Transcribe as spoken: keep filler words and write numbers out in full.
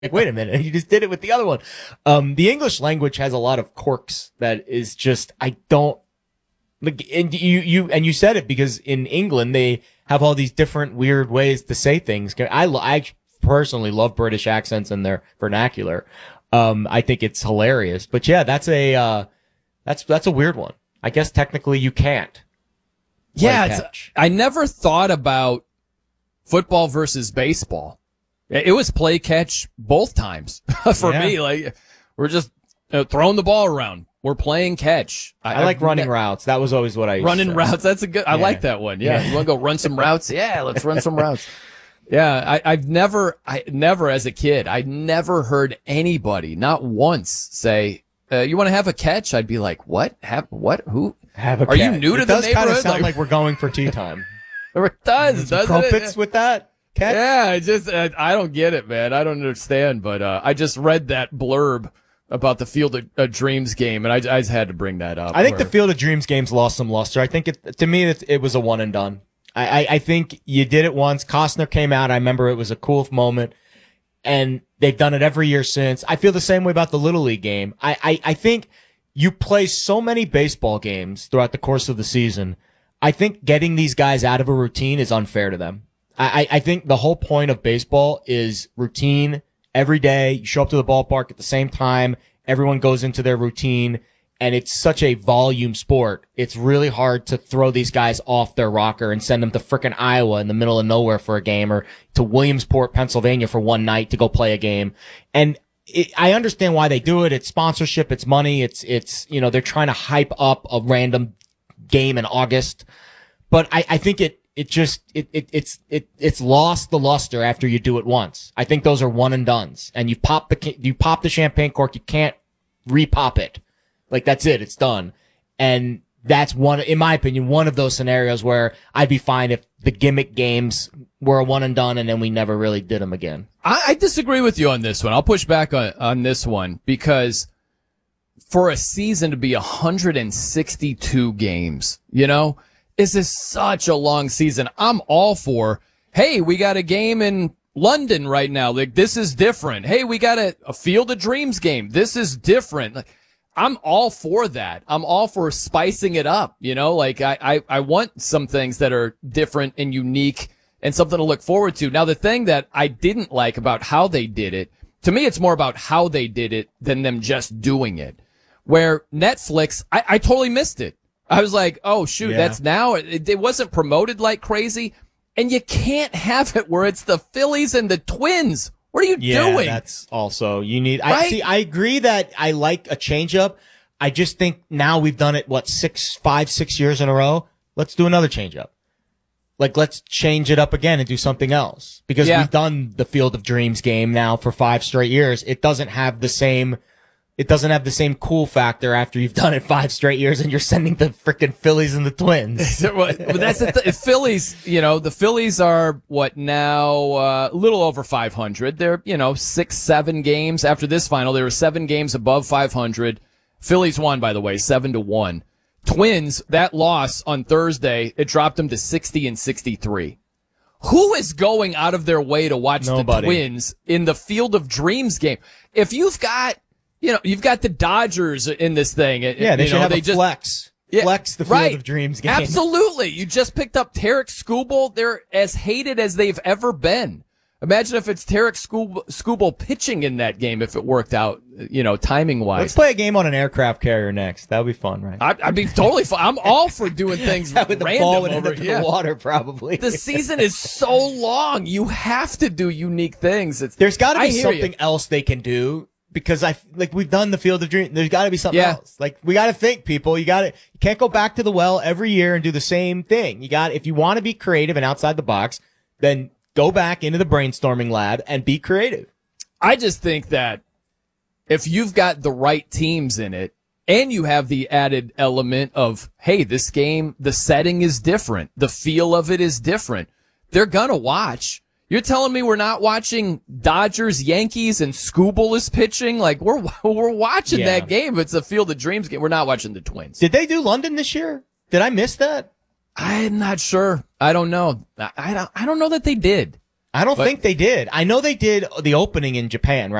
like, wait a minute, you just did it with the other one. Um, the English language has a lot of quirks that is just, I don't, like, and you, you, and you said it because in England, they have all these different weird ways to say things. I, I personally love British accents and their vernacular. Um, I think it's hilarious, but yeah, that's a, uh, that's, that's a weird one. I guess technically you can't. Yeah. It's, I never thought about football versus baseball. It was play catch both times for yeah. me. Like, we're just you know, throwing the ball around. We're playing catch. I, I like I've running ne- routes. That was always what I used running to say. routes. That's a good. I yeah. like that one. Yeah, yeah. You want to go run some routes? Yeah, let's run some routes. Yeah, I, I've never, I never as a kid, I never heard anybody, not once, say, uh, "You want to have a catch?" I'd be like, "What? Have what? Who? Have a Are catch. you new it to the neighborhood?" It does kind of sound like, like we're going for tea time. It does. Doesn't crumpets it? with that. Catch? Yeah, I just uh, I don't get it, man. I don't understand. But uh, I just read that blurb about the Field of uh, Dreams game, and I, I just had to bring that up. I think where... the Field of Dreams game's lost some luster. I think it to me it, it was a one and done. I, I I think you did it once. Costner came out. I remember it was a cool moment, and they've done it every year since. I feel the same way about the Little League game. I I, I think you play so many baseball games throughout the course of the season. I think getting these guys out of a routine is unfair to them. I, I think the whole point of baseball is routine every day. You show up to the ballpark at the same time. Everyone goes into their routine, and it's such a volume sport. It's really hard to throw these guys off their rocker and send them to frickin' Iowa in the middle of nowhere for a game, or to Williamsport, Pennsylvania for one night to go play a game. And it, I understand why they do it. It's sponsorship. It's money. It's, it's, you know, they're trying to hype up a random game in August. But I, I think it, It just, it, it, it's, it, it's lost the luster after you do it once. I think those are one and dones. And you pop the, you pop the champagne cork, you can't re-pop it. Like, that's it, it's done. And that's one, in my opinion, one of those scenarios where I'd be fine if the gimmick games were a one and done and then we never really did them again. I, I disagree with you on this one. I'll push back on, on this one because for a season to be one hundred sixty-two games, you know, this is such a long season. I'm all for, hey, we got a game in London right now. Like, this is different. Hey, we got a, a Field of Dreams game. This is different. Like, I'm all for that. I'm all for spicing it up. You know, like I, I, I want some things that are different and unique and something to look forward to. Now, the thing that I didn't like about how they did it, to me, it's more about how they did it than them just doing it. Where Netflix, I, I totally missed it. I was like, oh, shoot, yeah. that's now. It, it wasn't promoted like crazy. And you can't have it where it's the Phillies and the Twins. What are you yeah, doing? That's also, you need, right? I see, I agree that I like a change up. I just think now we've done it, what, six, five, six years in a row. Let's do another change up. Like, let's change it up again and do something else. Because yeah. we've done the Field of Dreams game now for five straight years. It doesn't have the same, It doesn't have the same cool factor after you've done it five straight years and you're sending the freaking Phillies and the Twins. But that's the th- Phillies, you know, the Phillies are what now, uh, a little over five hundred. They're, you know, six, seven games after this final. They were seven games above five hundred. Phillies won, by the way, seven to one. Twins, that loss on Thursday, it dropped them to sixty and sixty-three. Who is going out of their way to watch Nobody. the Twins in the Field of Dreams game? If you've got, You know, you've got the Dodgers in this thing. Yeah, they you should know, have they a just, flex. Yeah, flex the Field right. of Dreams game. Absolutely. You just picked up Tarek Skubal. They're as hated as they've ever been. Imagine if it's Tarek Skubal, Skubal pitching in that game if it worked out, you know, timing-wise. Let's play a game on an aircraft carrier next. That would be fun, right? I, I'd be totally fun. I'm all for doing things With the random ball would over end up in yeah. the water, probably. The season is so long. You have to do unique things. It's, There's got to I be hear something you. else they can do. Because I, like, we've done the Field of Dreams. There's got to be something Yeah. else. Like, we got to think, people. You got to, you can't go back to the well every year and do the same thing. You got, if you want to be creative and outside the box, then go back into the brainstorming lab and be creative. I just think that if you've got the right teams in it and you have the added element of, hey, this game, the setting is different. The feel of it is different. They're going to watch. You're telling me we're not watching Dodgers, Yankees, and Skubal is pitching? Like, we're we're watching Yeah. that game. It's a Field of Dreams game. We're not watching the Twins. Did they do London this year? Did I miss that? I'm not sure. I don't know. I, I don't I don't know that they did. I don't But- think they did. I know they did the opening in Japan, right?